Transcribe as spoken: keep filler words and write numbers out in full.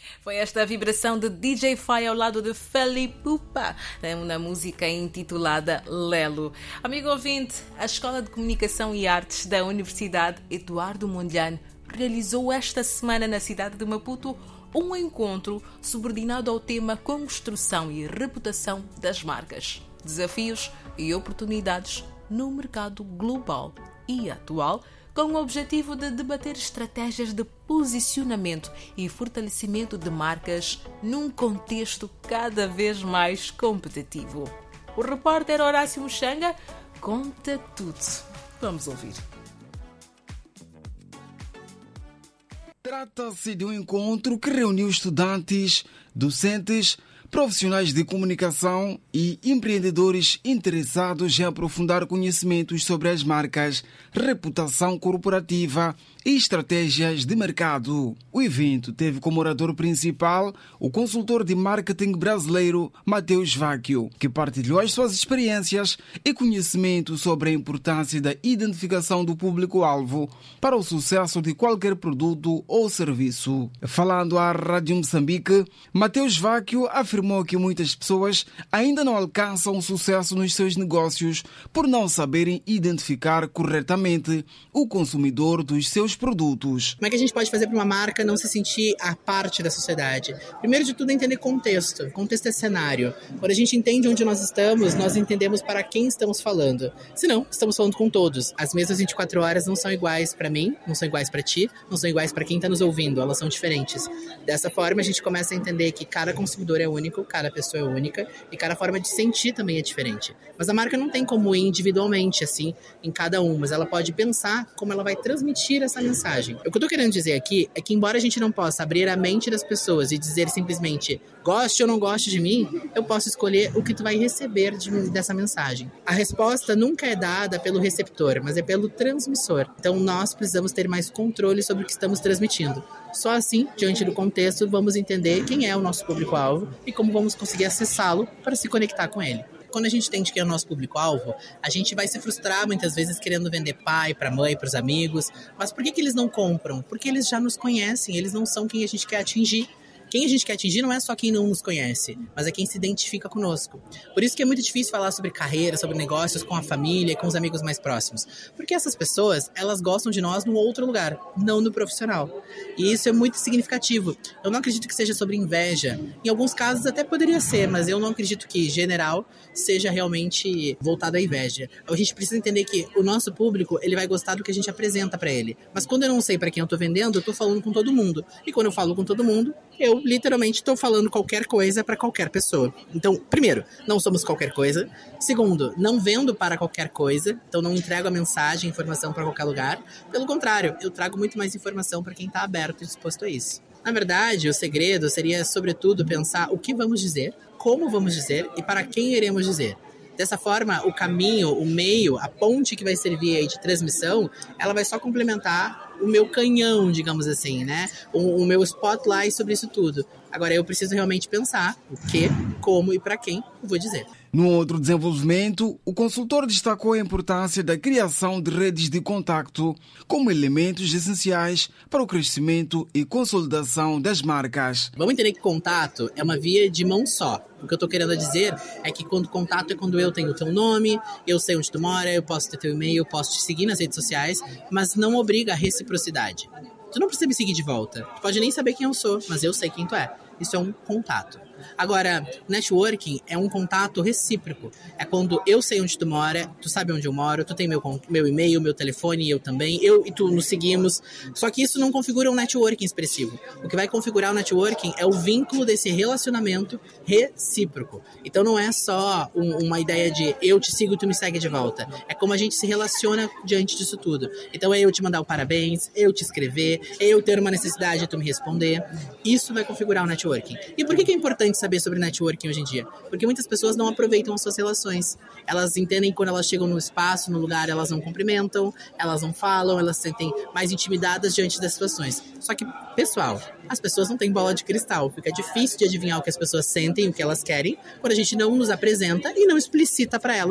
Foi esta a vibração de D J Fai ao lado de Fally Ipupa, na música intitulada Lelo. Amigo ouvinte, a Escola de Comunicação e Artes da Universidade Eduardo Mondlane realizou esta semana na cidade de Maputo um encontro subordinado ao tema Construção e Reputação das Marcas, Desafios e Oportunidades no mercado global e atual, com o objetivo de debater estratégias de posicionamento e fortalecimento de marcas num contexto cada vez mais competitivo. O repórter Horácio Muxanga conta tudo. Vamos ouvir. Trata-se de um encontro que reuniu estudantes, docentes, profissionais de comunicação e empreendedores interessados em aprofundar conhecimentos sobre as marcas, reputação corporativa e estratégias de mercado. O evento teve como orador principal o consultor de marketing brasileiro Matheus Vacchio, que partilhou as suas experiências e conhecimentos sobre a importância da identificação do público-alvo para o sucesso de qualquer produto ou serviço. Falando à Rádio Moçambique, Matheus Vacchio afirmou que muitas pessoas ainda não alcançam sucesso nos seus negócios por não saberem identificar corretamente o consumidor dos seus produtos. Como é que a gente pode fazer para uma marca não se sentir a parte da sociedade? Primeiro de tudo é entender contexto. Contexto é cenário. Quando a gente entende onde nós estamos, nós entendemos para quem estamos falando. Se não, estamos falando com todos. As mesmas vinte e quatro horas não são iguais para mim, não são iguais para ti, não são iguais para quem está nos ouvindo. Elas são diferentes. Dessa forma, a gente começa a entender que cada consumidor é único, cada pessoa é única e cada forma de sentir também é diferente. Mas a marca não tem como ir individualmente, assim, em cada um, mas ela pode pensar como ela vai transmitir essa mensagem. O que eu tô querendo dizer aqui é que, embora a gente não possa abrir a mente das pessoas e dizer simplesmente goste ou não goste de mim, eu posso escolher o que tu vai receber de, dessa mensagem. A resposta nunca é dada pelo receptor, mas é pelo transmissor. Então nós precisamos ter mais controle sobre o que estamos transmitindo. Só assim, diante do contexto, vamos entender quem é o nosso público-alvo e como vamos conseguir acessá-lo para se conectar com ele. Quando a gente entende que é o nosso público-alvo, a gente vai se frustrar muitas vezes querendo vender pai para mãe, para os amigos. Mas por que que eles não compram? Porque eles já nos conhecem, eles não são quem a gente quer atingir. Quem a gente quer atingir não é só quem não nos conhece, mas é quem se identifica conosco. Por isso que é muito difícil falar sobre carreira, sobre negócios com a família, com os amigos mais próximos. Porque essas pessoas, elas gostam de nós no outro lugar, não no profissional. E isso é muito significativo. Eu não acredito que seja sobre inveja. Em alguns casos até poderia ser, mas eu não acredito que, em geral, seja realmente voltado à inveja. A gente precisa entender que o nosso público, ele vai gostar do que a gente apresenta para ele. Mas quando eu não sei para quem eu tô vendendo, eu tô falando com todo mundo. E quando eu falo com todo mundo, eu literalmente estou falando qualquer coisa para qualquer pessoa. Então, primeiro, não somos qualquer coisa. Segundo, não vendo para qualquer coisa. Então, não entrego a mensagem, a informação para qualquer lugar. Pelo contrário, eu trago muito mais informação para quem está aberto e disposto a isso. Na verdade, o segredo seria, sobretudo, pensar o que vamos dizer, como vamos dizer e para quem iremos dizer. Dessa forma, o caminho, o meio, a ponte que vai servir aí de transmissão, ela vai só complementar o meu canhão, digamos assim, né? O, o meu spotlight sobre isso tudo. Agora, eu preciso realmente pensar o que, como e para quem eu vou dizer. No outro desenvolvimento, o consultor destacou a importância da criação de redes de contacto como elementos essenciais para o crescimento e consolidação das marcas. Vamos entender que contato é uma via de mão só. O que eu estou querendo dizer é que quando contato é quando eu tenho o teu nome, eu sei onde tu mora, eu posso ter teu e-mail, eu posso te seguir nas redes sociais, mas não obriga a reciprocidade. Tu não precisa me seguir de volta. Tu pode nem saber quem eu sou, mas eu sei quem tu é. Isso é um contato. Agora, networking é um contato recíproco. É quando eu sei onde tu mora, tu sabe onde eu moro, tu tem meu, meu e-mail, meu telefone, eu também, eu e tu nos seguimos. Só que isso não configura um networking expressivo. O que vai configurar o networking é o vínculo desse relacionamento recíproco. Então não é só um, uma ideia de eu te sigo e tu me segue de volta. É como a gente se relaciona diante disso tudo. Então é eu te mandar o parabéns, eu te escrever, eu ter uma necessidade e tu me responder. Isso vai configurar o networking. E por que que é importante saber sobre networking hoje em dia? Porque muitas pessoas não aproveitam as suas relações. Elas entendem que quando elas chegam no espaço, no lugar, elas não cumprimentam, elas não falam, elas se sentem mais intimidadas diante das situações. Só que, pessoal, as pessoas não têm bola de cristal. Fica difícil de adivinhar o que as pessoas sentem, o que elas querem, quando a gente não nos apresenta e não explicita para elas